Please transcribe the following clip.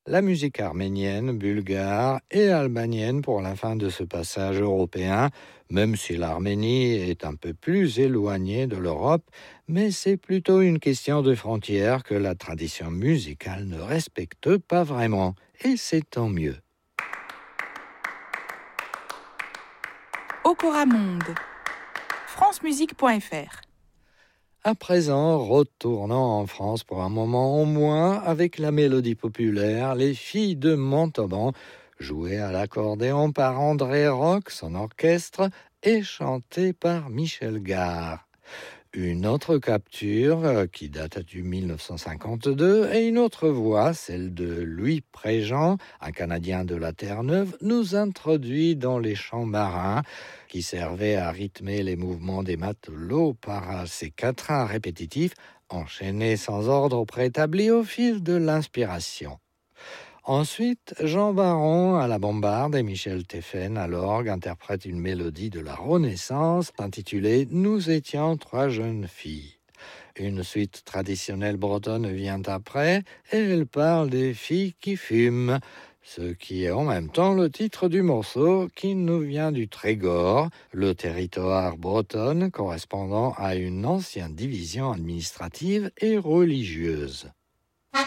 la musique arménienne, bulgare et albanienne pour la fin de ce passage européen, même si l'Arménie est un peu plus éloignée de l'Europe, mais c'est plutôt une question de frontières que la tradition musicale ne respecte pas vraiment, et c'est tant mieux. Okora Monde, francemusique.fr. À présent, retournons en France pour un moment au moins avec la mélodie populaire Les Filles de Montauban, jouée à l'accordéon par André Roch, son orchestre, et chantée par Michel Gare. Une autre capture qui date du 1952 et une autre voix, celle de Louis Préjean, un Canadien de la Terre-Neuve, nous introduit dans les chants marins qui servaient à rythmer les mouvements des matelots par ces quatrains répétitifs enchaînés sans ordre préétabli au fil de l'inspiration. Ensuite, Jean Baron à la bombarde et Michel Teffen à l'orgue interprètent une mélodie de la Renaissance intitulée « Nous étions trois jeunes filles ». Une suite traditionnelle bretonne vient après et elle parle des filles qui fument, ce qui est en même temps le titre du morceau qui nous vient du Trégor, le territoire breton correspondant à une ancienne division administrative et religieuse.